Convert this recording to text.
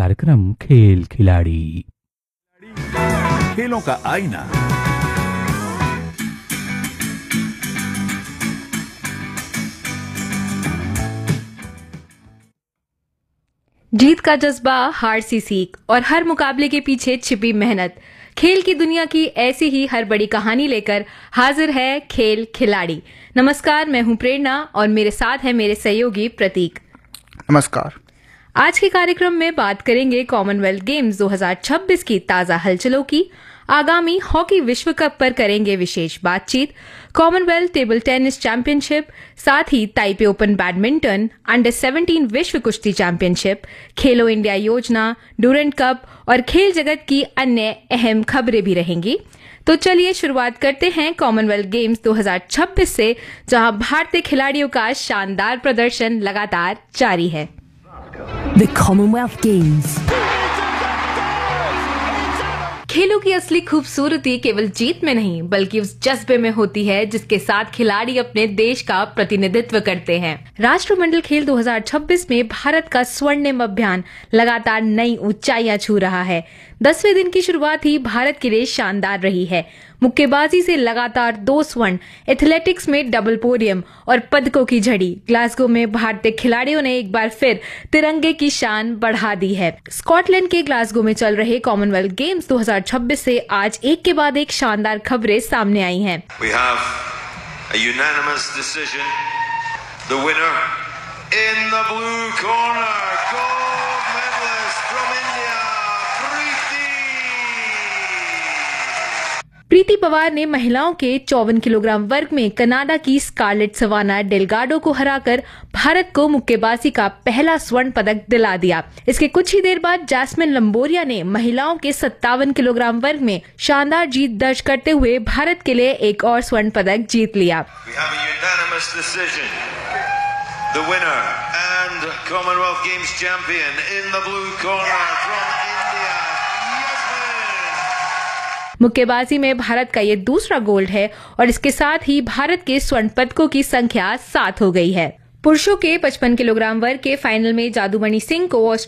कार्यक्रम खेल खिलाड़ी। खेलों का आईना। जीत का जज्बा, हार सी सीख और हर मुकाबले के पीछे छिपी मेहनत। खेल की दुनिया की ऐसी ही हर बड़ी कहानी लेकर हाजिर है खेल खिलाड़ी। नमस्कार, मैं हूं प्रेरणा और मेरे साथ है मेरे सहयोगी प्रतीक। नमस्कार। आज के कार्यक्रम में बात करेंगे कॉमनवेल्थ गेम्स 2026 की ताजा हलचलों की। आगामी हॉकी विश्व कप पर करेंगे विशेष बातचीत। कॉमनवेल्थ टेबल टेनिस चैंपियनशिप, साथ ही ताइपे ओपन बैडमिंटन, अंडर 17 विश्व कुश्ती चैंपियनशिप, खेलो इंडिया योजना, डूरेंट कप और खेल जगत की अन्य अहम खबरें भी रहेंगी। तो चलिए शुरुआत करते हैं कॉमनवेल्थ गेम्स 2026 से, जहां भारतीय खिलाड़ियों का शानदार प्रदर्शन लगातार जारी है। The Commonwealth Games। खेलों की असली खूबसूरती केवल जीत में नहीं बल्कि उस जज्बे में होती है जिसके साथ खिलाड़ी अपने देश का प्रतिनिधित्व करते हैं। राष्ट्रमंडल खेल 2026 में भारत का स्वर्णिम अभियान लगातार नई ऊंचाइयां छू रहा है। 10वें दिन की शुरुआत ही भारत के लिए शानदार रही है। मुक्केबाजी से लगातार 2 स्वर्ण, एथलेटिक्स में डबल पोडियम और पदकों की झड़ी। ग्लासगो में भारतीय खिलाड़ियों ने एक बार फिर तिरंगे की शान बढ़ा दी है। स्कॉटलैंड के ग्लासगो में चल रहे कॉमनवेल्थ गेम्स 2026 से आज एक के बाद एक शानदार खबरें सामने आई हैं। We have a unanimous decision. The winner in the blue corner, gold medalist from India, प्रीति पवार ने महिलाओं के 54 किलोग्राम वर्ग में कनाडा की स्कारलेट सवाना डेलगाडो को हराकर भारत को मुक्केबाजी का पहला स्वर्ण पदक दिला दिया। इसके कुछ ही देर बाद जैस्मिन लंबोरिया ने महिलाओं के 57 किलोग्राम वर्ग में शानदार जीत दर्ज करते हुए भारत के लिए एक और स्वर्ण पदक जीत लिया। The winner and Commonwealth Games champion in the blue corner from India, मुक्केबाजी में भारत का ये दूसरा गोल्ड है और इसके साथ ही भारत के स्वर्ण पदकों की संख्या 7 हो गई है। पुरुषों के 55 किलोग्राम वर्ग के फाइनल में जादूमणि सिंह को